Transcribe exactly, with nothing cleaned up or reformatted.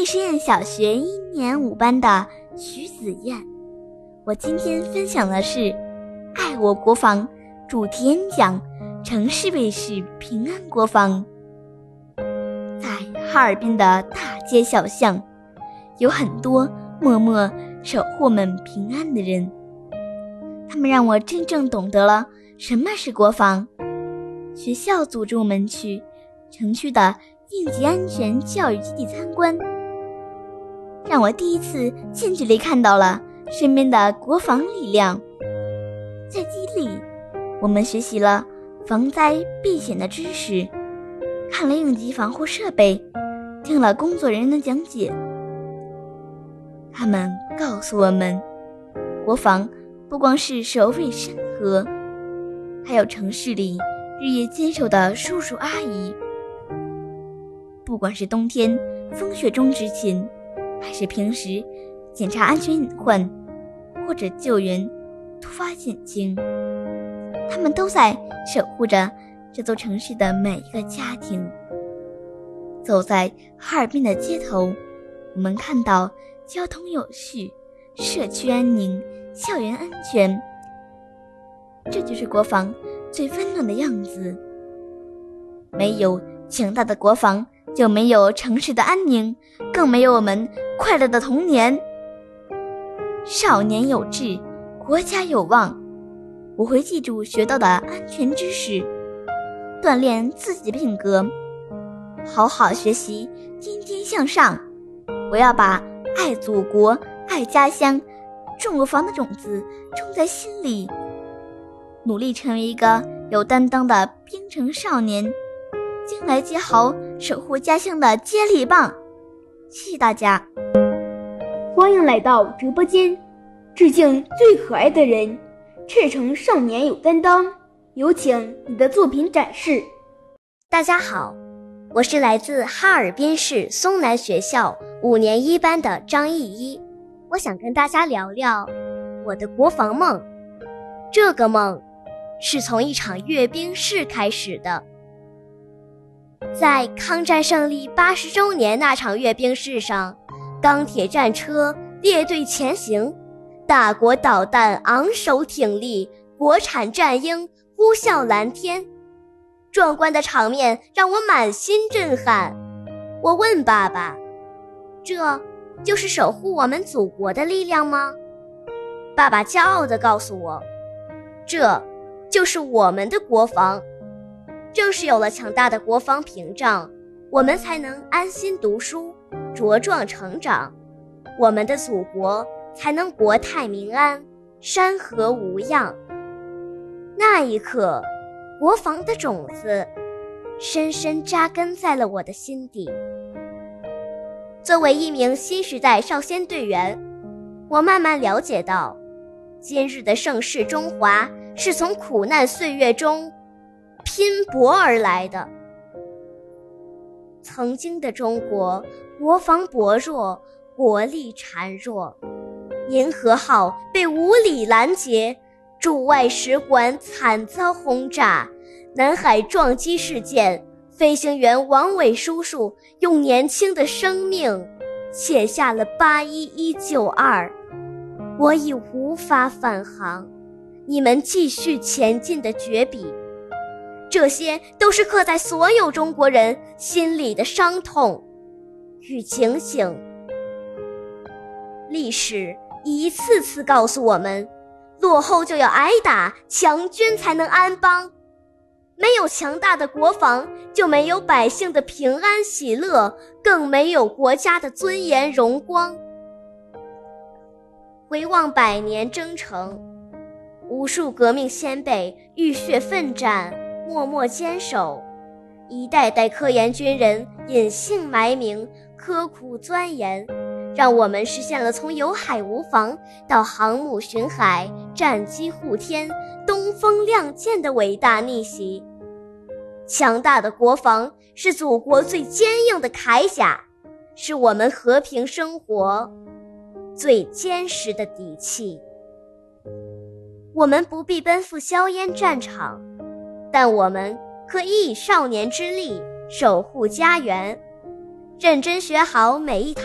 实验小学一年五班的徐子燕。我今天分享的是爱我国防主题演讲，城市卫士平安国防。在哈尔滨的大街小巷，有很多默默守护我们平安的人，他们让我真正懂得了什么是国防。学校组织我们去城区的应急安全教育基地参观，让我第一次近距离看到了身边的国防力量。在基地里，我们学习了防灾避险的知识，看了应急防护设备，听了工作人员的讲解。他们告诉我们，国防不光是守卫山河，还有城市里日夜坚守的叔叔阿姨。不管是冬天风雪中执勤，还是平时检查安全隐患，或者救援突发险情，他们都在守护着这座城市的每一个家庭。走在哈尔滨的街头，我们看到交通有序，社区安宁，校园安全，这就是国防最温暖的样子。没有强大的国防，就没有城市的安宁，更没有我们快乐的童年。少年有志，国家有望。我会记住学到的安全知识，锻炼自己的品格，好好学习，天天向上。我要把爱祖国、爱家乡、重国防的种子种在心里，努力成为一个有担当的边城少年，将来结好守护家乡的接力棒。谢谢大家。 欢迎来到直播间，致敬最可爱的人，赤诚少年有担当。有请你的作品展示。 大家好，我是来自哈尔滨市松南学校五年一班的张艺一。我想跟大家聊聊我的国防梦。这个梦是从一场阅兵式开始的。在抗战胜利八十周年那场阅兵式上，钢铁战车列队前行，大国导弹昂首挺立，国产战鹰呼啸蓝天。壮观的场面让我满心震撼。我问爸爸，这就是守护我们祖国的力量吗？爸爸骄傲地告诉我，这就是我们的国防。正是有了强大的国防屏障，我们才能安心读书，茁壮成长，我们的祖国才能国泰民安，山河无恙。那一刻，国防的种子深深扎根在了我的心底。作为一名新时代少先队员，我慢慢了解到，今日的盛世中华是从苦难岁月中拼搏而来的。曾经的中国，国防薄弱，国力孱弱，银河号被无理拦截，驻外使馆惨遭轰炸，南海撞击事件，飞行员王伟叔叔用年轻的生命写下了八一一九二，我已无法返航，你们继续前进的绝笔。这些都是刻在所有中国人心里的伤痛与警醒。历史一次次告诉我们，落后就要挨打，强军才能安邦。没有强大的国防，就没有百姓的平安喜乐，更没有国家的尊严荣光。回望百年征程，无数革命先辈浴血奋战，默默坚守，一代代科研军人隐姓埋名，刻苦钻研，让我们实现了从有海无防到航母巡海、战机护天、东风亮剑的伟大逆袭。强大的国防是祖国最坚硬的铠甲，是我们和平生活最坚实的底气。我们不必奔赴硝烟战场，但我们可以以少年之力守护家园，认真学好每一堂